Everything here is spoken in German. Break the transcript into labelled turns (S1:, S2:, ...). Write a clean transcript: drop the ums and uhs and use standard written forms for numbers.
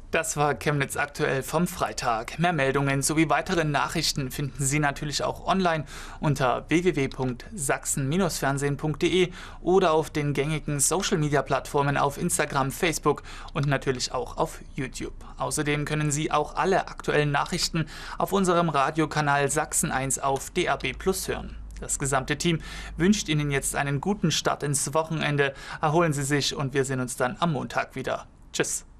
S1: Das war Chemnitz aktuell vom Freitag. Mehr Meldungen sowie weitere Nachrichten finden Sie natürlich auch online unter www.sachsen-fernsehen.de oder auf den gängigen Social-Media-Plattformen auf Instagram, Facebook und natürlich auch auf YouTube. Außerdem können Sie auch alle aktuellen Nachrichten auf unserem Radiokanal Sachsen 1 auf DAB+ hören. Das gesamte Team wünscht Ihnen jetzt einen guten Start ins Wochenende. Erholen Sie sich und wir sehen uns dann am Montag wieder. Tschüss.